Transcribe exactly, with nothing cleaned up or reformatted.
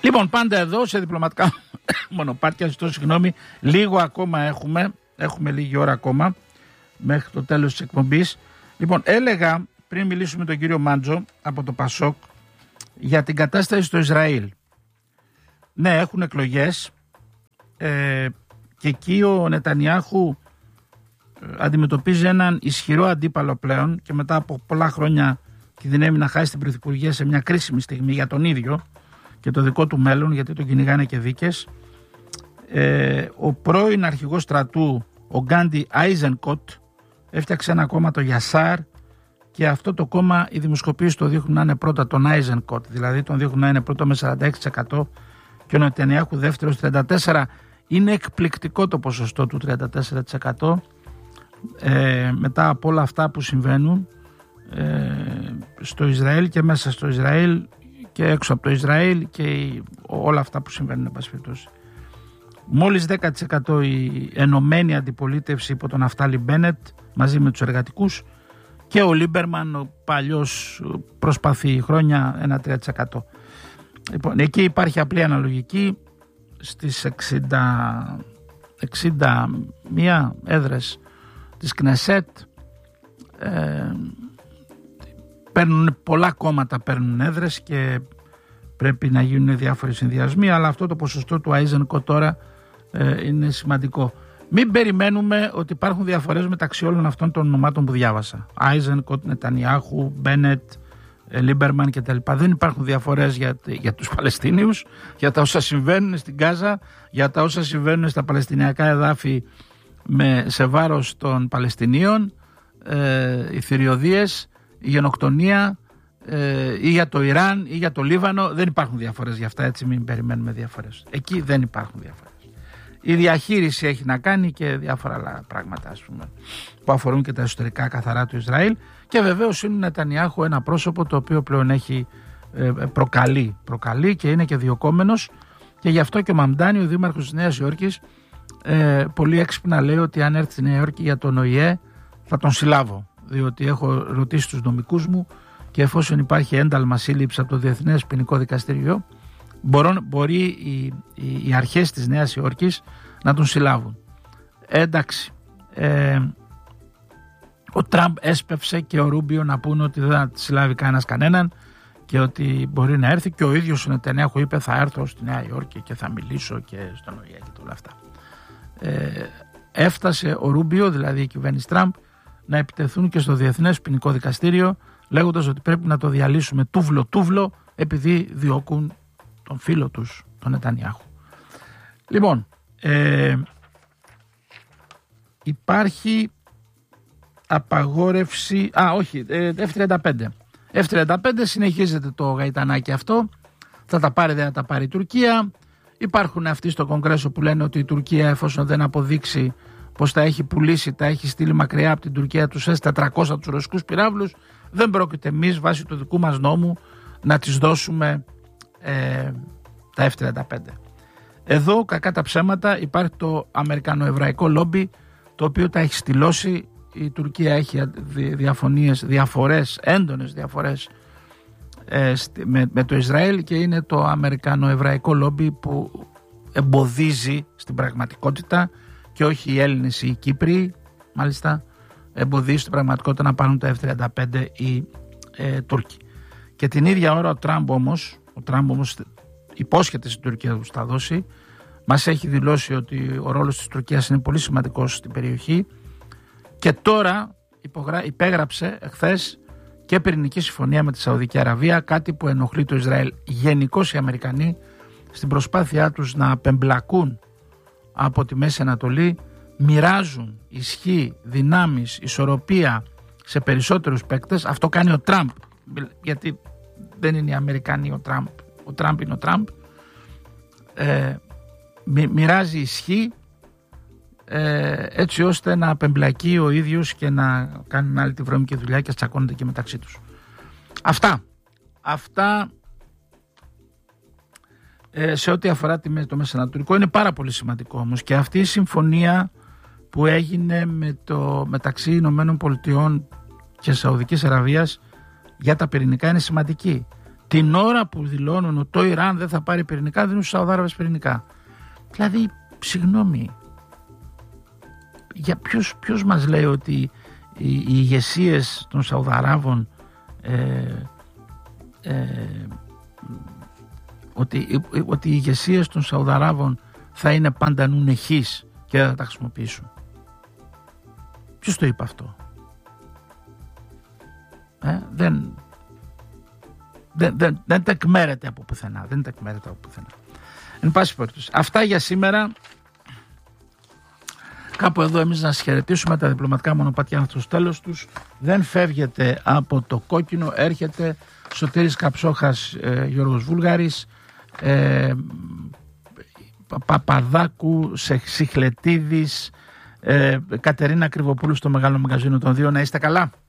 Λοιπόν, πάντα εδώ σε διπλωματικά μονοπάτια, ζητώ συγγνώμη, λίγο ακόμα έχουμε, έχουμε λίγη ώρα ακόμα μέχρι το τέλος της εκπομπής. Λοιπόν, έλεγα πριν μιλήσουμε με τον κύριο Μάντζο από το Πασόκ για την κατάσταση στο Ισραήλ. Ναι, έχουν εκλογές ε, και εκεί ο Νετανιάχου ε, αντιμετωπίζει έναν ισχυρό αντίπαλο πλέον και μετά από πολλά χρόνια κινδυνεύει να χάσει την πρωθυπουργία σε μια κρίσιμη στιγμή για τον ίδιο και το δικό του μέλλον, γιατί τον κυνηγάνε και δίκες. Ε, ο πρώην αρχηγός στρατού, ο Γκάντι Άιζενκοτ, έφτιαξε ένα κόμμα, το Γιασάρ, και αυτό το κόμμα οι δημοσκοπήσεις το δείχνουν να είναι πρώτα τον Άιζενκοτ, δηλαδή τον δείχνουν να είναι πρώτο με σαράντα έξι τοις εκατό και ο Νετανιάχου δεύτερος τριάντα τέσσερα τοις εκατό. Είναι εκπληκτικό το ποσοστό του τριάντα τέσσερα τοις εκατό ε, μετά από όλα αυτά που συμβαίνουν ε, στο Ισραήλ και μέσα στο Ισραήλ και έξω από το Ισραήλ και όλα αυτά που συμβαίνουν, εν πάση περιπτώσει. Μόλις δέκα τοις εκατό η ενωμένη αντιπολίτευση υπό τον Ναφτάλι Μπένετ μαζί με τους εργατικούς και ο Λίμπερμαν, ο παλιός, προσπαθεί χρόνια ένα τρία τοις εκατό. Λοιπόν, εκεί υπάρχει απλή αναλογική στις εξήντα, εξήντα μία έδρες της Κνεσέτ ε, παίρνουν, πολλά κόμματα παίρνουν έδρες και πρέπει να γίνουν διάφοροι συνδυασμοί, αλλά αυτό το ποσοστό του Άιζενκοτ τώρα ε, είναι σημαντικό. Μην περιμένουμε ότι υπάρχουν διαφορές μεταξύ όλων αυτών των ονομάτων που διάβασα. Άιζενκοτ, Νετανιάχου, Μπένετ, Λίμπερμαν κτλ. Δεν υπάρχουν διαφορές για, για τους Παλαιστίνιους, για τα όσα συμβαίνουν στην Γάζα, για τα όσα συμβαίνουν στα Παλαιστινιακά εδάφη με, σε βάρος των Παλαιστινίων, ε, οι θηριωδίες, η γενοκτονία, ε, ή για το Ιράν ή για το Λίβανο. Δεν υπάρχουν διαφορές για αυτά, έτσι μην περιμένουμε διαφορές. Εκεί δεν υπάρχουν διαφορές. Η διαχείριση έχει να κάνει και διάφορα άλλα πράγματα, ας πούμε, που αφορούν και τα εσωτερικά καθαρά του Ισραήλ. Και βεβαίως είναι ο Νετανιάχου ένα πρόσωπο το οποίο πλέον έχει ε, προκαλεί, προκαλεί και είναι και διωκόμενος. Και γι' αυτό και ο Μαμντάνι, ο δήμαρχος της Νέας Υόρκης, ε, πολύ έξυπνα λέει ότι αν έρθει στη Νέα Υόρκη για τον Ο Η Ε θα τον συλλάβω. Διότι έχω ρωτήσει τους νομικούς μου και εφόσον υπάρχει ένταλμα σύλληψη από το Διεθνές Ποινικό Δικαστήριο, μπορώ, μπορεί οι, οι, οι αρχές της Νέας Υόρκης να τον συλλάβουν. Ε, εντάξει. Ε, ο Τραμπ έσπευσε και ο Ρούμπιο να πούνε ότι δεν θα συλλάβει κανένας κανέναν και ότι μπορεί να έρθει, και ο ίδιος ο Νετανιάχου είπε θα έρθω στη Νέα Υόρκη και θα μιλήσω και στον Ο Η Ε και όλα αυτά. Ε, έφτασε ο Ρούμπιο, δηλαδή η κυβέρνηση Τραμπ, να επιτεθούν και στο Διεθνές Ποινικό Δικαστήριο λέγοντας ότι πρέπει να το διαλύσουμε τούβλο τούβλο επειδή διώκουν τον φίλο τους, τον Νετανιάχου. Λοιπόν, ε, υπάρχει απαγόρευση, α όχι, εφ τριάντα πέντε. εφ τριάντα πέντε συνεχίζεται το γαϊτανάκι αυτό, θα τα πάρει, δεν θα τα πάρει η Τουρκία. Υπάρχουν αυτοί στο Κογκρέσο που λένε ότι η Τουρκία, εφόσον δεν αποδείξει πως τα έχει πουλήσει, τα έχει στείλει μακριά από την Τουρκία τους ες τετρακόσια τους ρωσικούς πυράβλους, δεν πρόκειται εμείς βάσει του δικού μας νόμου να τις δώσουμε ε, τα εφ τριάντα πέντε. Εδώ, κακά τα ψέματα, υπάρχει το αμερικανοεβραϊκό λόμπι, το οποίο τα έχει στυλώσει. Η Τουρκία έχει διαφωνίες, διαφορές, έντονες διαφορές ε, με, με το Ισραήλ και είναι το αμερικανοεβραϊκό λόμπι που εμποδίζει στην πραγματικότητα, και όχι οι Έλληνες ή οι Κύπροι, μάλιστα, εμποδίζει στην πραγματικότητα να πάρουν τα εφ τριάντα πέντε οι ε, Τούρκοι. Και την ίδια ώρα ο Τραμπ όμως, ο Τραμπ όμως υπόσχεται στην Τουρκία που θα δώσει, μας έχει δηλώσει ότι ο ρόλος της Τουρκίας είναι πολύ σημαντικός στην περιοχή και τώρα υπογρα... υπέγραψε εχθές και πυρηνική συμφωνία με τη Σαουδική Αραβία, κάτι που ενοχλεί το Ισραήλ. Γενικώς οι Αμερικανοί στην προσπάθειά τους να απεμπλακούν από τη Μέση Ανατολή μοιράζουν ισχύ, δυνάμεις, ισορροπία σε περισσότερους παίκτες. Αυτό κάνει ο Τραμπ, γιατί δεν είναι οι Αμερικανοί ο Τραμπ, ο Τραμπ είναι ο Τραμπ. Ε, μοιράζει ισχύ ε, έτσι ώστε να απεμπλακεί ο ίδιος και να κάνουν άλλη τη βρώμικη δουλειά και τσακώνονται και μεταξύ τους. Αυτά. Αυτά ε, σε ό,τι αφορά το Μεσανατολικό είναι πάρα πολύ σημαντικό όμως, και αυτή η συμφωνία που έγινε με το, μεταξύ Ηνωμένων Πολιτειών και Σαουδικής Αραβίας για τα πυρηνικά είναι σημαντική. την ώρα που δηλώνουν ότι το Ιράν δεν θα πάρει πυρηνικά, δίνουν στους Σαουδάραβες πυρηνικά. Δηλαδή, συγγνώμη, για ποιος, ποιος μας λέει ότι οι, οι ηγεσίες των Σαουδαράβων ε, ε, ότι, ότι οι ηγεσίες των Σαουδαράβων θα είναι πάντα νουνεχείς και δεν θα τα χρησιμοποιήσουν. Ποιος το είπε αυτό? Ε, δεν, δεν, δεν, δεν τεκμέρεται από πουθενά. Δεν τεκμέρεται από πουθενά. Εν πάση περιπτώσει, αυτά για σήμερα. Κάπου εδώ εμείς να σας χαιρετήσουμε, τα διπλωματικά μονοπάτια στο τέλος τους. Δεν φεύγετε από το κόκκινο, έρχεται Σωτήρης Καψόχας, ε, Γιώργος Βούλγαρης, ε, Παπαδάκου, Σιχλετίδης, ε, Κατερίνα Κρυβοπούλου στο Μεγάλο Μαγαζίνο των Δύο. Να είστε καλά.